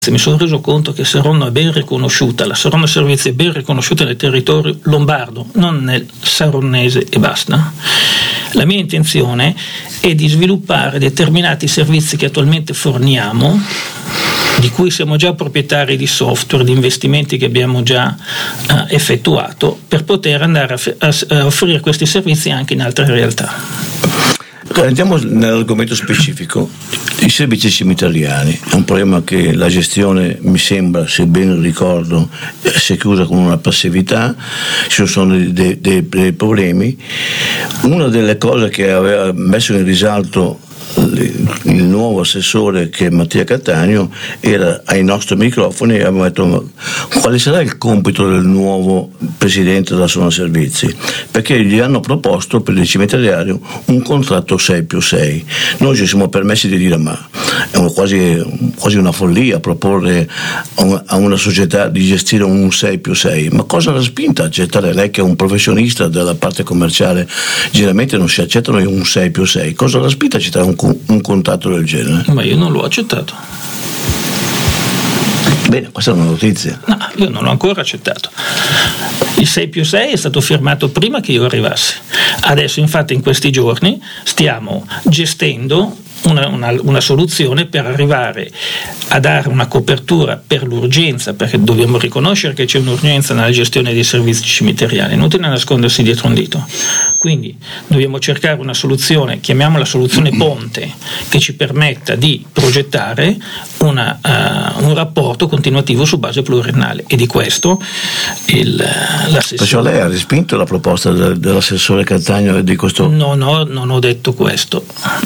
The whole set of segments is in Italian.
mi sono reso conto che Saronno è ben riconosciuta, la Saronno Servizi è ben riconosciuta nel territorio lombardo, non nel saronnese e basta. La mia intenzione è di sviluppare determinati servizi che attualmente forniamo, di cui siamo già proprietari di software, di investimenti che abbiamo già effettuato, per poter andare a offrire questi servizi anche in altre realtà. Andiamo nell'argomento specifico. I servizi cimiteriali è un problema che la gestione, mi sembra, se ben ricordo, si è chiusa con una passività. Ci sono dei problemi. Una delle cose che aveva messo in risalto il nuovo assessore, che è Mattia Cattaneo, era ai nostri microfoni e abbiamo detto: quale sarà il compito del nuovo presidente della Saronno Servizi? Perché gli hanno proposto per il cimiteriario un contratto 6+6. Noi ci siamo permessi di dire: ma è quasi una follia proporre a una società di gestire un 6+6. Ma cosa l'ha spinta a accettare? Lei, che è un professionista della parte commerciale, generalmente non si accettano un 6+6. Cosa l'ha spinta a accettare un contratto del genere? Ma io non l'ho accettato. Bene, questa è una notizia. No, io non l'ho ancora accettato. Il 6+6 è stato firmato prima che io arrivassi. Adesso, infatti, in questi giorni stiamo gestendo una soluzione per arrivare a dare una copertura per l'urgenza, perché dobbiamo riconoscere che c'è un'urgenza nella gestione dei servizi cimiteriali, inutile nascondersi dietro un dito. Quindi dobbiamo cercare una soluzione, chiamiamola soluzione ponte, che ci permetta di progettare un rapporto continuativo su base pluriennale, e di questo l'assessore. Perciò lei ha respinto la proposta dell'assessore Cattaneo di questo? No, non ho detto questo.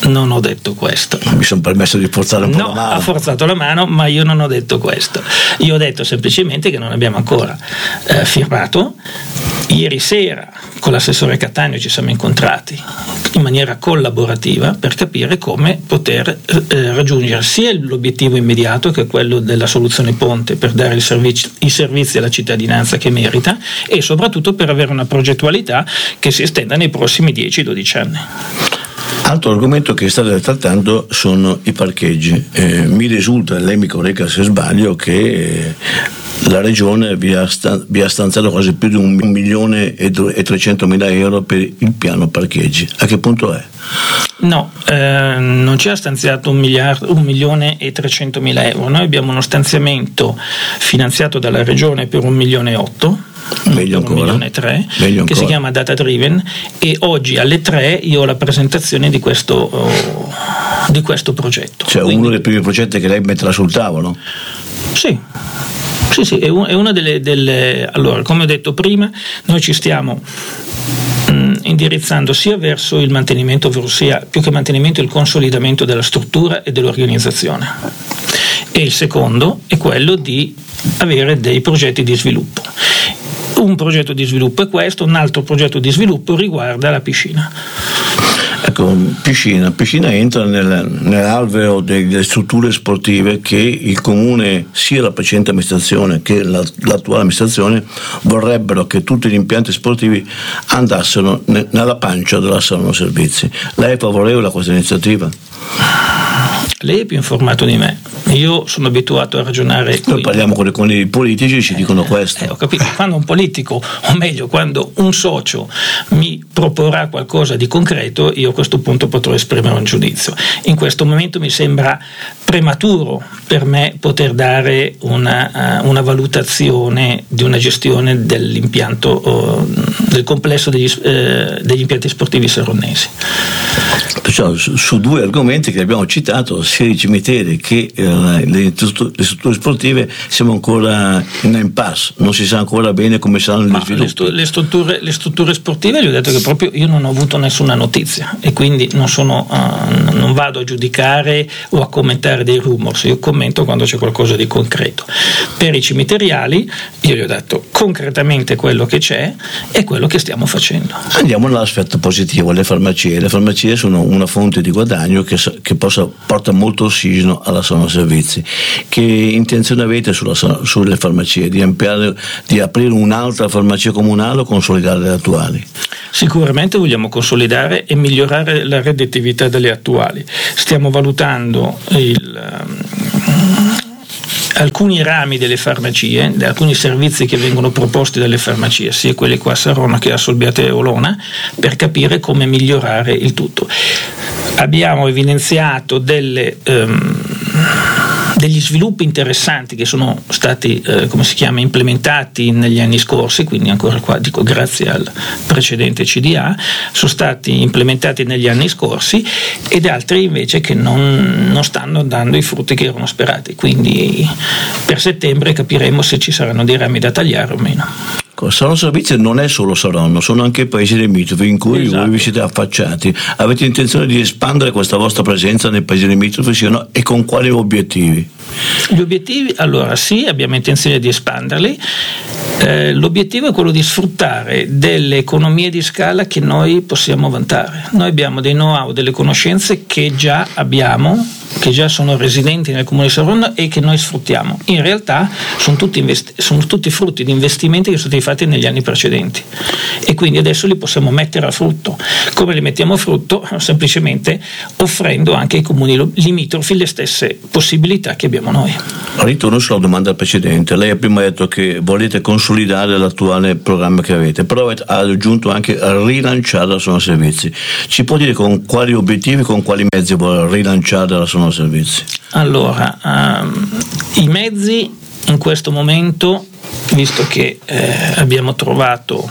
Mi sono permesso di forzare un po' la mano. No, ha forzato la mano, ma io non ho detto questo. Io ho detto semplicemente che non abbiamo ancora firmato. Ieri sera con l'assessore Cattaneo ci siamo incontrati in maniera collaborativa per capire come poter raggiungere sia l'obiettivo immediato, che è quello della soluzione ponte, per dare i servizi alla cittadinanza che merita, e soprattutto per avere una progettualità che si estenda nei prossimi 10-12 anni. Altro argomento che state trattando sono i parcheggi. Mi risulta, lei mi corregga se sbaglio, che la Regione vi ha stanziato quasi più di 1.300.000 euro per il piano parcheggi. A che punto è? No, non ci ha stanziato 1.300.000 euro. Noi abbiamo uno stanziamento finanziato dalla Regione per 1,8 milioni, meglio ancora, 1,3 milioni, che si chiama Data Driven, e oggi alle 3 io ho la presentazione di questo progetto. Cioè, quindi, uno dei primi progetti che lei metterà sul tavolo? Sì, è una delle. Allora, come ho detto prima, noi ci stiamo indirizzando sia verso il mantenimento, ovvero sia, più che mantenimento, il consolidamento della struttura e dell'organizzazione. E il secondo è quello di avere dei progetti di sviluppo. Un progetto di sviluppo è questo, un altro progetto di sviluppo riguarda la piscina. Ecco, piscina entra nell'alveo delle strutture sportive che il comune, sia la precedente amministrazione che l'attuale amministrazione, vorrebbero che tutti gli impianti sportivi andassero nella pancia della Saronno Servizi. Lei è favorevole a questa iniziativa? Lei è più informato di me. Io sono abituato a ragionare. Noi parliamo con i politici, ci dicono questo. Ho capito. Quando un politico, o meglio, quando un socio mi proporrà qualcosa di concreto, io a questo punto potrò esprimere un giudizio. In questo momento mi sembra prematuro per me poter dare una valutazione di una gestione dell'impianto, del complesso degli impianti sportivi saronnesi. Perciò su due argomenti che abbiamo citato, sia i cimiteri che le strutture sportive, siamo ancora in impasse, non si sa ancora bene come saranno gli sviluppi. Le strutture sportive, gli ho detto che proprio io non ho avuto nessuna notizia, e quindi non vado a giudicare o a commentare dei rumors, io commento quando c'è qualcosa di concreto. Per i cimiteriali io gli ho detto concretamente quello che c'è e quello che stiamo facendo. Andiamo all'aspetto positivo, le farmacie sono una fonte di guadagno che porta molto ossigeno alla Saronno Servizi. Che intenzione avete sulle farmacie? Di aprire un'altra farmacia comunale o consolidare le attuali? Sicuramente vogliamo consolidare e migliorare la redditività delle attuali. Stiamo valutando alcuni rami delle farmacie, alcuni servizi che vengono proposti dalle farmacie, sia quelli qua a Sarona che a Solbiate e Olona, per capire come migliorare il tutto. Abbiamo evidenziato degli sviluppi interessanti che sono stati implementati negli anni scorsi, quindi ancora qua dico grazie al precedente CDA, sono stati implementati negli anni scorsi, ed altri invece che non stanno dando i frutti che erano sperati, quindi per settembre capiremo se ci saranno dei rami da tagliare o meno. Saronno Servizi non è solo Saronno, sono anche paesi limitrofi in cui voi vi siete affacciati. Avete intenzione di espandere questa vostra presenza nei paesi limitrofi, sì o no? E con quali obiettivi? Gli obiettivi, allora sì, abbiamo intenzione di espanderli. L'obiettivo è quello di sfruttare delle economie di scala che noi possiamo vantare. Noi abbiamo dei know-how, delle conoscenze che già abbiamo, che già sono residenti nel comune di Saronno e che noi sfruttiamo. In realtà sono tutti frutti di investimenti che sono stati fatti negli anni precedenti, e quindi adesso li possiamo mettere a frutto. Come li mettiamo a frutto? Semplicemente offrendo anche ai comuni limitrofi le stesse possibilità che abbiamo noi. Ritorno sulla domanda precedente. Lei ha prima detto che volete consolidare l'attuale programma che avete, però ha aggiunto anche rilanciare la Saronno Servizi. Ci può dire con quali obiettivi, con quali mezzi vuole rilanciare la Saronno Servizi? Allora, i mezzi in questo momento, visto che abbiamo trovato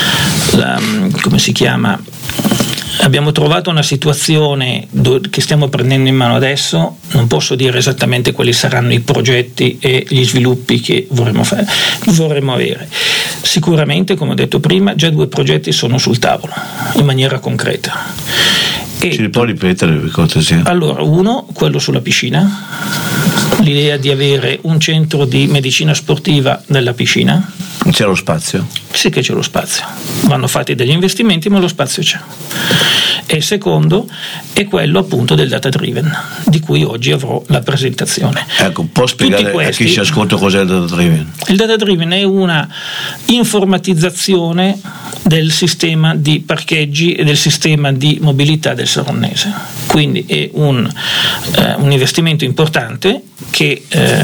abbiamo trovato una situazione che stiamo prendendo in mano adesso, non posso dire esattamente quali saranno i progetti e gli sviluppi che vorremmo avere. Sicuramente, come ho detto prima, già 2 progetti sono sul tavolo in maniera concreta. Ci li può ripetere per cortesia? Allora, uno, quello sulla piscina, l'idea di avere un centro di medicina sportiva nella piscina. C'è lo spazio? Sì che c'è lo spazio, vanno fatti degli investimenti, ma lo spazio c'è. E il secondo è quello appunto del data driven, di cui oggi avrò la presentazione. Ecco, può spiegare a chi ci ascolta cos'è il data driven? Il data driven è una informatizzazione del sistema di parcheggi e del sistema di mobilità del saronnese, quindi è un investimento importante che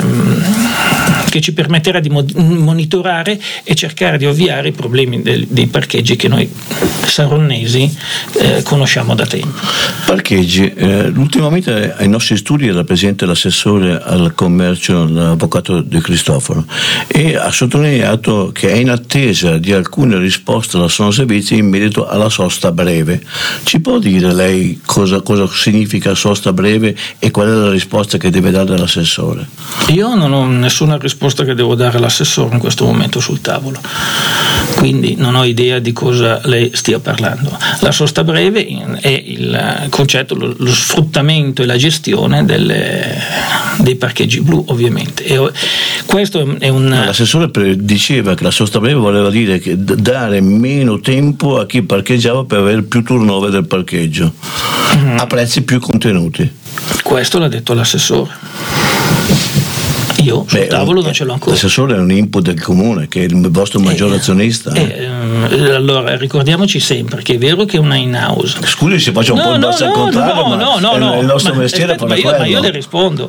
ci permetterà di monitorare e cercare di ovviare i problemi dei parcheggi che noi saronnesi conosciamo da tempo. Parcheggi, ultimamente ai nostri studi era presente l'assessore al commercio, l'avvocato De Cristoforo, e ha sottolineato che è in attesa di alcune risposte alla Saronno Servizi in merito alla sosta breve. Ci può dire lei cosa significa sosta breve e qual è la risposta che deve dare l'assessore? Io non ho nessuna risposta che devo dare all'assessore in questo momento sul tavolo, quindi non ho idea di cosa lei stia parlando. La sosta breve è il concetto, lo sfruttamento e la gestione dei parcheggi blu, ovviamente. E questo è l'assessore diceva che la sosta breve voleva dire che dare meno tempo a chi parcheggiava per avere più turnover del parcheggio a prezzi più contenuti. Questo l'ha detto l'assessore. Io sul tavolo non ce l'ho ancora. L'assessore è un input del comune, che è il vostro maggiore azionista. Allora, ricordiamoci sempre che è vero che è una in-house. Scusi se faccio un po' il basso al contrario, no, il nostro mestiere ma io le rispondo.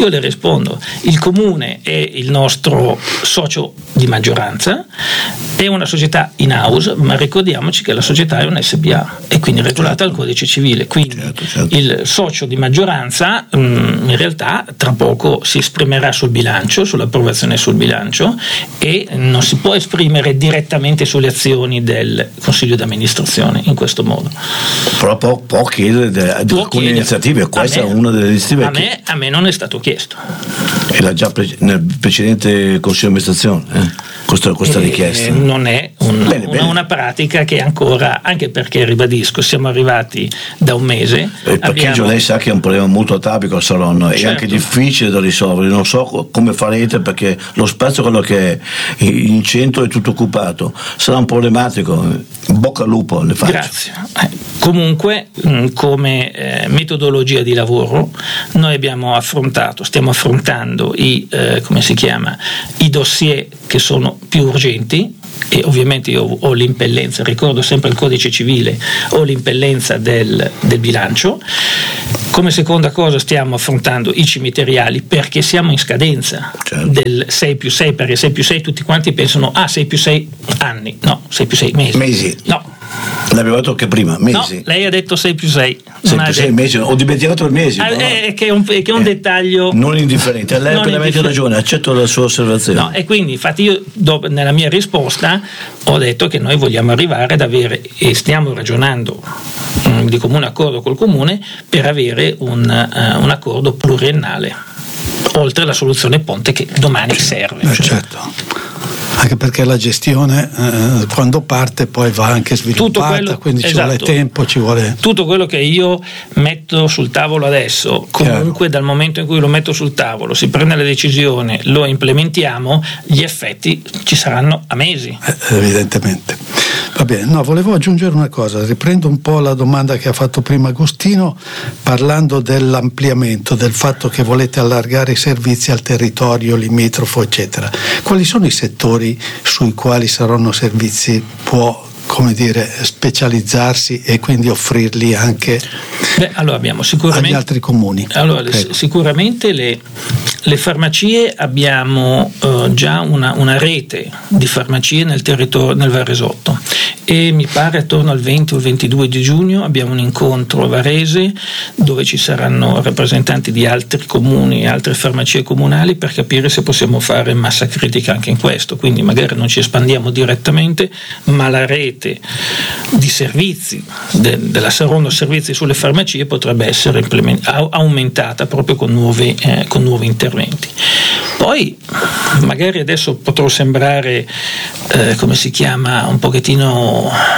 Il comune è il nostro socio di maggioranza, è una società in-house, ma ricordiamoci che la società è un SBA e quindi regolata dal codice civile, quindi certo. Il socio di maggioranza in realtà tra poco si esprimerà sul bilancio, sull'approvazione sul bilancio, e non si può esprimere direttamente sulle azioni del Consiglio d'amministrazione in questo modo. Però può chiedere di alcune iniziative, questa è una delle iniziative. A me non è stato chiesto. Era già nel precedente Consiglio d'amministrazione questa richiesta? Non è una pratica che ancora, anche perché ribadisco, siamo arrivati da un mese. Il parcheggio lei sa che è un problema molto atavico a Saronno, certo. È anche difficile da risolvere, non so come farete perché lo spazio quello che è in centro è tutto occupato, sarà un problematico, bocca al lupo le faccio. Grazie. Comunque come metodologia di lavoro noi stiamo affrontando i dossier che sono più urgenti, e ovviamente io ho l'impellenza, ricordo sempre il codice civile, ho l'impellenza del bilancio. Come seconda cosa stiamo affrontando i cimiteriali, perché siamo in scadenza del 6+6, perché 6+6 tutti quanti pensano 6+6 anni, no, 6+6 mesi. No. L'abbiamo detto che prima, mesi. No, lei ha detto 6+6. 6+6 mesi, ho dimenticato il mese. Che è un dettaglio non indifferente. Lei ha pienamente ragione, accetto la sua osservazione. No, e quindi infatti io nella mia risposta ho detto che noi vogliamo arrivare ad avere, e stiamo ragionando di comune accordo col comune, per avere un accordo pluriennale, oltre alla soluzione ponte che domani serve. Certo. Anche perché la gestione quando parte poi va anche sviluppata, quindi ci vuole tempo, ci vuole... Tutto quello che io metto sul tavolo adesso, comunque dal momento in cui lo metto sul tavolo, si prende la decisione, lo implementiamo, gli effetti ci saranno a mesi. Evidentemente. Va bene, no, volevo aggiungere una cosa, riprendo un po' la domanda che ha fatto prima Agostino, parlando dell'ampliamento, del fatto che volete allargare i servizi al territorio limitrofo, eccetera. Quali sono i settori sui quali Saronno Servizi può, come dire, specializzarsi e quindi offrirli anche abbiamo sicuramente, agli altri comuni? Sicuramente le farmacie, abbiamo già una rete di farmacie nel territorio, nel Varesotto, e mi pare attorno al 20 o il 22 di giugno abbiamo un incontro a Varese dove ci saranno rappresentanti di altri comuni e altre farmacie comunali per capire se possiamo fare massa critica anche in questo, quindi magari non ci espandiamo direttamente, ma la rete di servizi della Saronno Servizi sulle farmacie potrebbe essere aumentata proprio con nuovi interventi. Poi magari adesso potrò sembrare un pochettino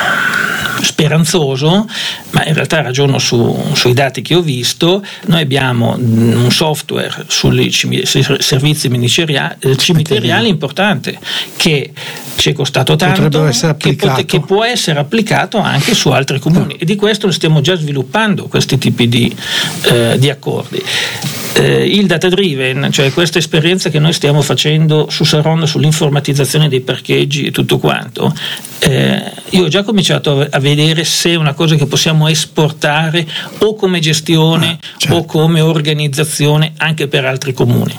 speranzoso, ma in realtà ragiono sui dati che ho visto. Noi abbiamo un software sui servizi cimiteriali importante che ci è costato tanto, che può essere applicato anche su altri comuni, e di questo stiamo già sviluppando questi tipi di accordi. Il data driven, cioè questa esperienza che noi stiamo facendo su Saronno sull'informatizzazione dei parcheggi e tutto quanto, io ho già cominciato a vedere se è una cosa che possiamo esportare o come gestione o come organizzazione anche per altri comuni.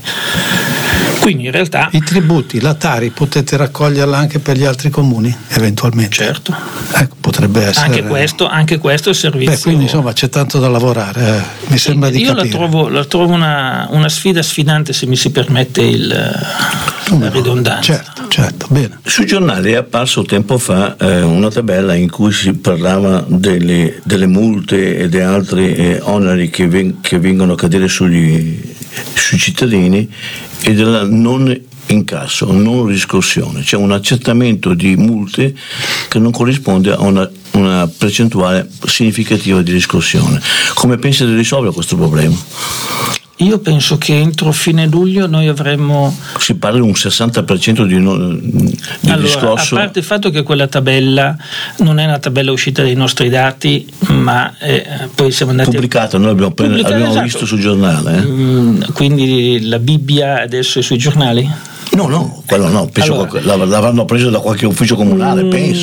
Quindi in realtà i tributi, la Tari, potete raccoglierla anche per gli altri comuni eventualmente? Certo. Potrebbe essere anche questo è il servizio. Quindi insomma c'è tanto da lavorare, mi sembra di capire. Io la trovo una sfida sfidante, se mi si permette la ridondanza. Certo, bene. Sui giornali è apparso tempo fa una tabella in cui si parlava delle multe e di altri oneri che vengono a cadere sui cittadini e della non incasso, non riscossione. C'è un accertamento di multe che non corrisponde a una percentuale significativa di riscossione. Come pensi di risolvere questo problema? Io penso che entro fine luglio noi avremo... Si parla di un 60% di riscosso. A parte il fatto che quella tabella non è una tabella uscita dai nostri dati, ma poi siamo andati... Pubblicata, noi abbiamo visto sul giornale. Quindi la Bibbia adesso è sui giornali? No, quello no, penso l'avranno preso da qualche ufficio comunale, penso.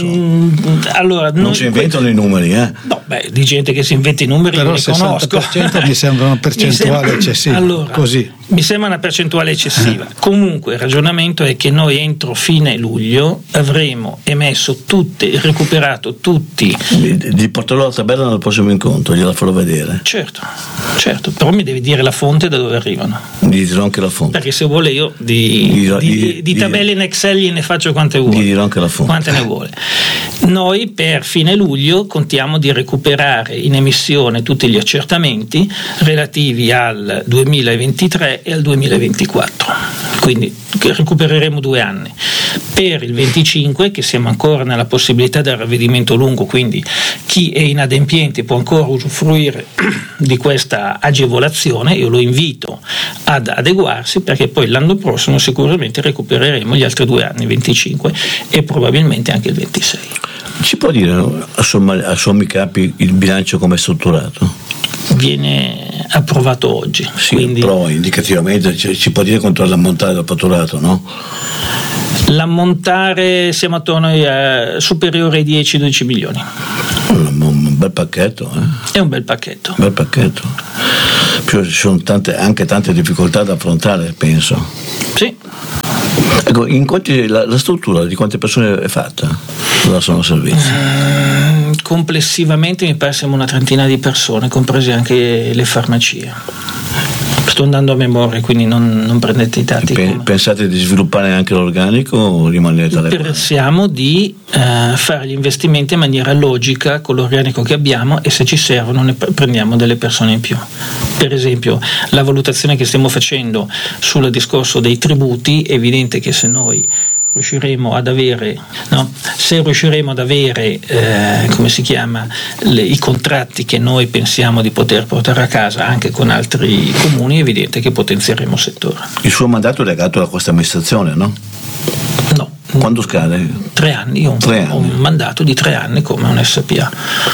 Non si inventano i numeri, No, di gente che si inventa i numeri, però io ne conosco. 60% mi sembra una percentuale eccessiva. Così. Mi sembra una percentuale eccessiva. Comunque il ragionamento è che noi entro fine luglio avremo recuperato tutti. Gli porterò la tabella nel prossimo incontro, gliela farò vedere. Certo, però mi devi dire la fonte da dove arrivano. Gli dirò anche la fonte. Perché se vuole io di tabelle in Excel gliene faccio quante vuole. Gli dirò anche la fonte. Quante ne vuole. Noi per fine luglio contiamo di recuperare in emissione tutti gli accertamenti relativi al 2023 e al 2024, quindi recupereremo 2 anni. Per il 25, che siamo ancora nella possibilità del ravvedimento lungo, quindi chi è inadempiente può ancora usufruire di questa agevolazione, io lo invito ad adeguarsi, perché poi l'anno prossimo sicuramente recupereremo gli altri 2 anni, 25 e probabilmente anche il 26. Ci può dire a sommi capi il bilancio come è strutturato? Viene approvato oggi. Sì, quindi... però indicativamente ci può dire quanto è l'ammontare del fatturato, no? L'ammontare siamo attorno a superiore ai 10-12 milioni. Un bel pacchetto. È un bel pacchetto. Più ci sono anche tante difficoltà da affrontare, penso. Sì. Ecco, la struttura di quante persone è fatta? La sono servizi? Complessivamente mi pare siamo una trentina di persone, comprese anche le farmacie. Sto andando a memoria, quindi non prendete i dati. Pensate di sviluppare anche l'organico o rimanete alle Pensiamo di fare gli investimenti in maniera logica con l'organico che abbiamo, e se ci servono ne prendiamo delle persone in più. Per esempio, la valutazione che stiamo facendo sul discorso dei tributi, è evidente che se noi riusciremo ad avere, come si chiama, i contratti che noi pensiamo di poter portare a casa anche con altri comuni, è evidente che potenzieremo il settore. Il suo mandato è legato a questa amministrazione, no? No. Quando scade? 3 anni, io ho un mandato di 3 anni come un SPA.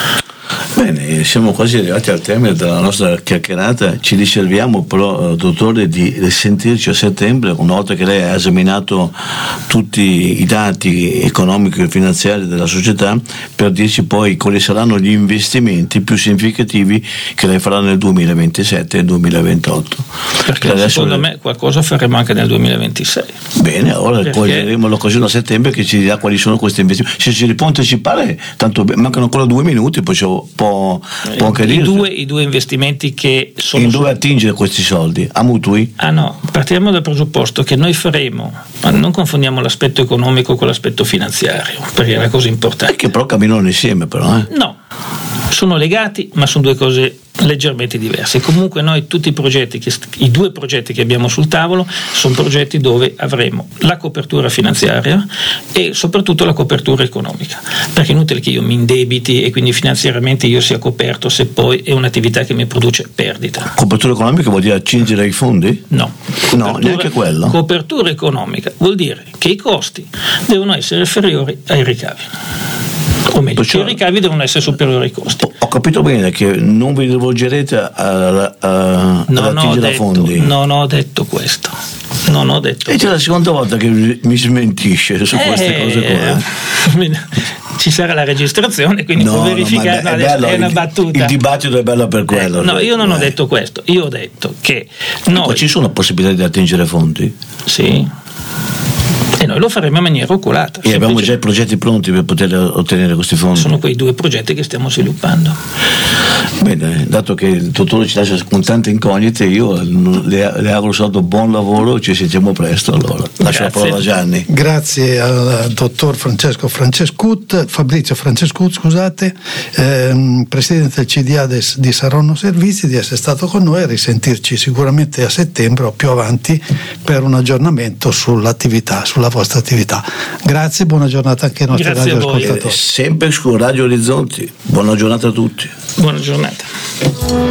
Bene, siamo quasi arrivati al termine della nostra chiacchierata. Ci riserviamo però, dottore, di sentirci a settembre, una volta che lei ha esaminato tutti i dati economici e finanziari della società, per dirci poi quali saranno gli investimenti più significativi che lei farà nel 2027 e 2028. Perché secondo me qualcosa faremo anche nel 2026. Bene, ora coglieremo l'occasione a settembre che ci dirà quali sono questi investimenti. Se ci può anticipare, tanto mancano ancora 2 minuti, poi può anche dire i due investimenti che sono. In dove attingere questi soldi? A mutui? No, partiamo dal presupposto che noi faremo, ma non confondiamo l'aspetto economico con l'aspetto finanziario, perché è una cosa importante. Che però camminano insieme, però. No, sono legati, ma sono due cose leggermente diverse. Comunque noi tutti i 2 progetti che abbiamo sul tavolo sono progetti dove avremo la copertura finanziaria e soprattutto la copertura economica, perché è inutile che io mi indebiti e quindi finanziariamente io sia coperto se poi è un'attività che mi produce perdita. Copertura economica vuol dire accingere i fondi? No, neanche quello. Copertura economica vuol dire che i costi devono essere inferiori ai ricavi, o meglio, i ricavi devono essere superiori ai costi. Ho capito bene che non vi rivolgerete ad attingere fondi. Non ho detto questo. E c'è la seconda volta che mi smentisce su queste cose qua. Ci sarà la registrazione, quindi può verificare. È una battuta. Il dibattito è bello per quello. No, io non ho detto questo. Io ho detto che noi. Ci sono possibilità di attingere fondi? Sì. E noi lo faremo in maniera oculata. E abbiamo già i progetti pronti per poter ottenere questi fondi? Sono quei 2 progetti che stiamo sviluppando. Bene, dato che il dottore ci lascia con tante incognite, io le auguro soltanto buon lavoro, ci sentiamo presto allora. Lascio la parola a Gianni. Grazie al dottor Fabrizio Francescut, presidente del CDA di Saronno Servizi, di essere stato con noi, e risentirci sicuramente a settembre o più avanti per un aggiornamento sulla vostra attività. Grazie, buona giornata anche ai nostri radioascoltatori. Sempre su Radio Orizzonti. Buona giornata a tutti. Buona giornata.